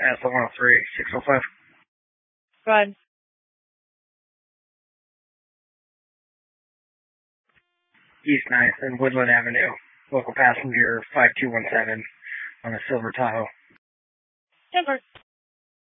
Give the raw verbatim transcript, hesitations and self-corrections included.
S one oh three, six oh five. Run. East ninth and Woodland Avenue. Local passenger five two one seven on a silver Tahoe. Denver.